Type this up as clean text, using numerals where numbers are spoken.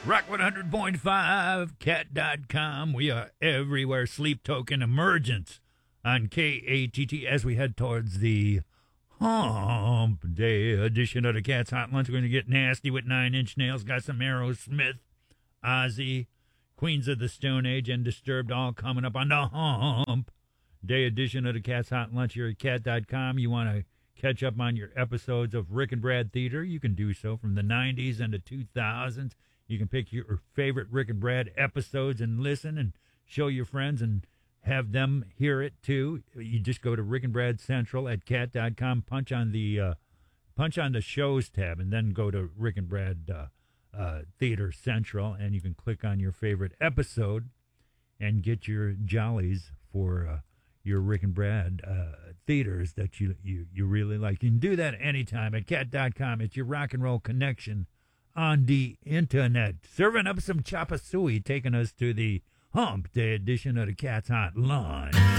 Rock 100.5, cat.com. We are everywhere. Sleep Token Emergence on KATT as we head towards the Hump Day edition of the Cat's Hot Lunch. We're going to get nasty with Nine Inch Nails. Got some Aerosmith, Ozzy, Queens of the Stone Age, and Disturbed all coming up on the Hump Day edition of the Cat's Hot Lunch here at cat.com. You want to catch up on your episodes of Rick and Brad Theater? You can do so from the 90s and the 2000s. You can pick your favorite Rick and Brad episodes and listen and show your friends and have them hear it too. You just go to Rick and Brad Central at cat.com, punch on the shows tab, and then go to Rick and Brad Theater Central, and you can click on your favorite episode and get your jollies for your Rick and Brad theaters that you really like. You can do that anytime at cat.com. It's your rock and roll connection on the internet. Serving up some chop suey, taking us to the Hump Day edition of the Cat's Hot Lunch.